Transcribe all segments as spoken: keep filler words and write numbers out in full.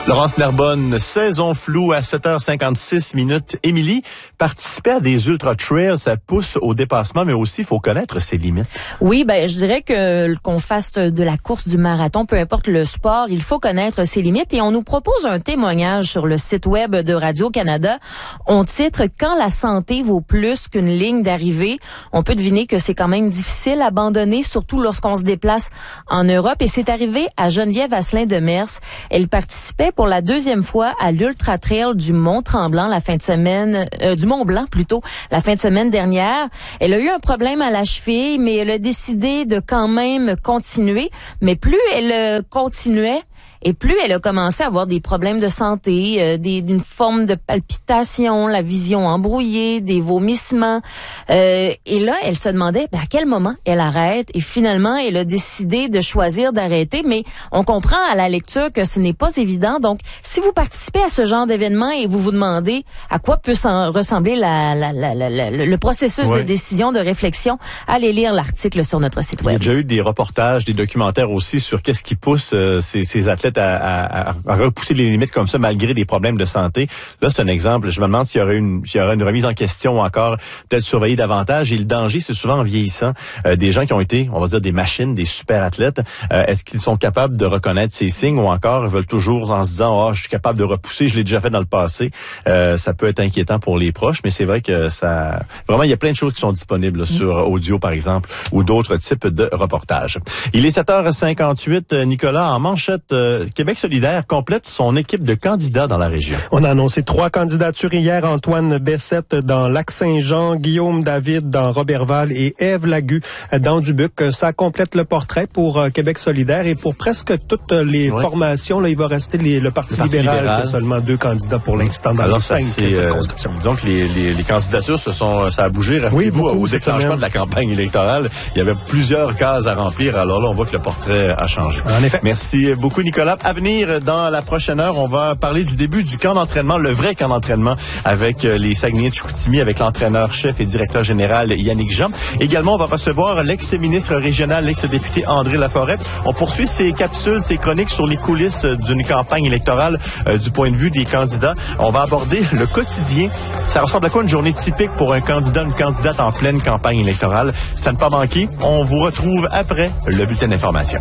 Laurence Narbonne, saison floue à sept heures cinquante-six minutes. Émilie, participer à des ultra-trails, ça pousse au dépassement, mais aussi il faut connaître ses limites. Oui, ben je dirais que qu'on fasse de la course, du marathon, peu importe le sport, il faut connaître ses limites. Et on nous propose un témoignage sur le site web de Radio-Canada. On titre « Quand la santé vaut plus qu'une ligne d'arrivée ». On peut deviner que c'est quand même difficile à abandonner, surtout lorsqu'on se déplace en Europe. Et c'est arrivé à Geneviève Asselin de Mers. Elle participait pour la deuxième fois à l'Ultra Trail du Mont-Tremblant la fin de semaine, euh, du Mont-Blanc plutôt, la fin de semaine dernière. Elle a eu un problème à la cheville, mais elle a décidé de quand même continuer. Mais plus elle continuait, et plus elle a commencé à avoir des problèmes de santé, euh, des, une forme de palpitation, la vision embrouillée, des vomissements. Euh, et là, elle se demandait ben, à quel moment elle arrête. Et finalement, elle a décidé de choisir d'arrêter. Mais on comprend à la lecture que ce n'est pas évident. Donc, si vous participez à ce genre d'événement et vous vous demandez à quoi peut ressembler la, la, la, la, la, le processus ouais. de décision, de réflexion, allez lire l'article sur notre site web. Il y a déjà eu des reportages, des documentaires aussi sur qu'est-ce qui pousse euh, ces, ces athlètes À, à, à repousser les limites comme ça malgré des problèmes de santé. Là, c'est un exemple. Je me demande s'il y aurait une, s'il y aurait une remise en question encore, peut-être surveiller davantage. Et le danger, c'est souvent en vieillissant. Euh, des gens qui ont été, on va dire, des machines, des super athlètes, euh, est-ce qu'ils sont capables de reconnaître ces signes ou encore veulent toujours en se disant, oh, je suis capable de repousser, je l'ai déjà fait dans le passé. Euh, ça peut être inquiétant pour les proches, mais c'est vrai que ça, vraiment, il y a plein de choses qui sont disponibles là, sur audio, par exemple, ou d'autres types de reportages. Il est sept heures cinquante-huit. Nicolas, en manchette, euh, Québec solidaire complète son équipe de candidats dans la région. On a annoncé trois candidatures hier. Antoine Bessette dans Lac-Saint-Jean, Guillaume David dans Roberval et Ève Lagu dans Dubuc. Ça complète le portrait pour Québec solidaire et pour presque toutes les ouais. formations. Là, il va rester les, le Parti, le Parti libéral, libéral. Qui a seulement deux candidats pour l'instant dans Alors, les cinq circonscriptions. Euh, disons que les, les, les candidatures, se sont, ça a bougé rapidement oui, au déclenchement de la campagne électorale. Il y avait plusieurs cases à remplir. Alors là, on voit que le portrait a changé. En effet. Merci beaucoup, Nicolas. À venir dans la prochaine heure, on va parler du début du camp d'entraînement, le vrai camp d'entraînement avec les Saguenay de Chicoutimi, avec l'entraîneur-chef et directeur général Yannick Jean. Également, on va recevoir l'ex-ministre régional, l'ex-député André Laforêt. On poursuit ces capsules, ces chroniques sur les coulisses d'une campagne électorale euh, du point de vue des candidats. On va aborder le quotidien. Ça ressemble à quoi une journée typique pour un candidat, une candidate en pleine campagne électorale? Ça ne pas manquer. On vous retrouve après le bulletin d'information.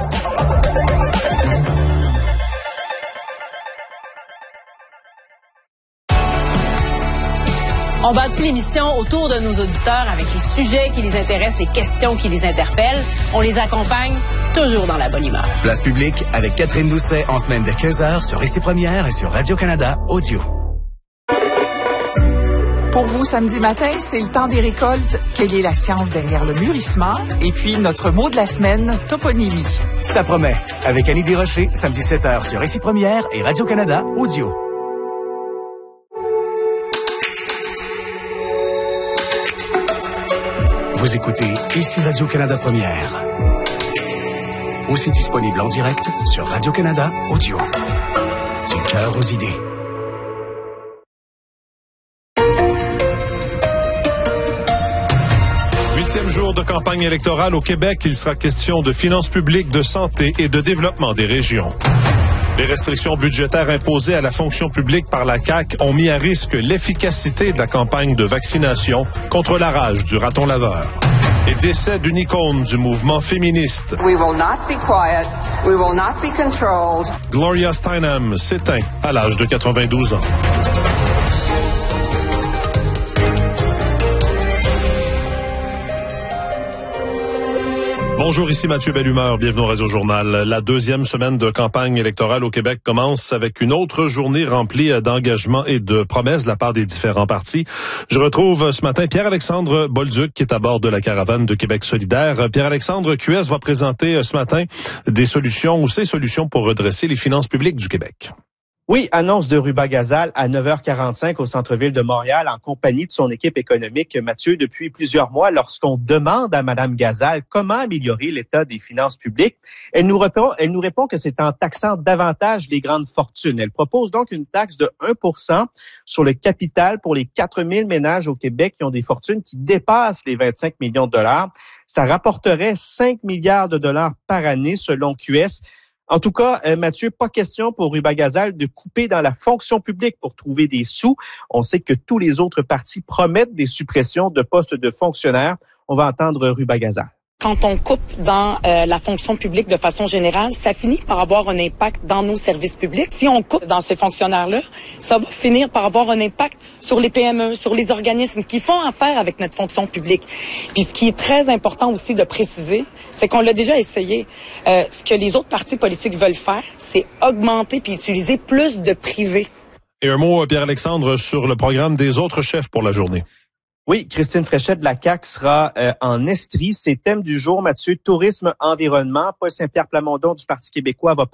On bâtit l'émission autour de nos auditeurs avec les sujets qui les intéressent, les questions qui les interpellent. On les accompagne toujours dans la bonne humeur. Place publique avec Catherine Doucet en semaine de quinze heures sur Ici Première et sur Radio-Canada Audio. Pour vous, samedi matin, c'est le temps des récoltes. Quelle est la science derrière le mûrissement? Et puis, notre mot de la semaine, toponymie. Ça promet. Avec Annie Desrochers, samedi sept heures sur Ici Première et Radio-Canada Audio. Vous écoutez Ici Radio-Canada Première. Aussi disponible en direct sur Radio-Canada Audio. Du cœur aux idées. Huitième jour de campagne électorale au Québec, il sera question de finances publiques, de santé et de développement des régions. Les restrictions budgétaires imposées à la fonction publique par la C A Q ont mis à risque l'efficacité de la campagne de vaccination contre la rage du raton laveur. Et décès d'une icône du mouvement féministe. We will not be quiet. We will not be controlled. Gloria Steinem s'éteint à l'âge de quatre-vingt-douze ans. Bonjour, ici Mathieu Bellumeur, bienvenue au Radio Journal. La deuxième semaine de campagne électorale au Québec commence avec une autre journée remplie d'engagements et de promesses de la part des différents partis. Je retrouve ce matin Pierre-Alexandre Bolduc qui est à bord de la caravane de Québec solidaire. Pierre-Alexandre, Q S va présenter ce matin des solutions ou ces solutions pour redresser les finances publiques du Québec. Oui, annonce de Ruba Gazal à neuf heures quarante-cinq au centre-ville de Montréal en compagnie de son équipe économique. Mathieu, depuis plusieurs mois, lorsqu'on demande à Mme Gazal comment améliorer l'état des finances publiques, elle nous répond, elle nous répond que c'est en taxant davantage les grandes fortunes. Elle propose donc une taxe de un pour cent sur le capital pour les quatre mille ménages au Québec qui ont des fortunes qui dépassent les vingt-cinq millions de dollars. Ça rapporterait cinq milliards de dollars par année selon Q S. En tout cas, euh, Mathieu, pas question pour Rubagazal de couper dans la fonction publique pour trouver des sous. On sait que tous les autres partis promettent des suppressions de postes de fonctionnaires. On va entendre Rubagazal. Quand on coupe dans euh, la fonction publique de façon générale, ça finit par avoir un impact dans nos services publics. Si on coupe dans ces fonctionnaires-là, ça va finir par avoir un impact sur les P M E, sur les organismes qui font affaire avec notre fonction publique. Puis ce qui est très important aussi de préciser, c'est qu'on l'a déjà essayé. Euh, ce que les autres partis politiques veulent faire, c'est augmenter puis utiliser plus de privés. Et un mot, Pierre-Alexandre, sur le programme des autres chefs pour la journée. Oui, Christine Fréchette de la C A Q sera euh, en Estrie. Ses thèmes du jour, Mathieu, tourisme, environnement. Paul Saint-Pierre Plamondon du Parti québécois va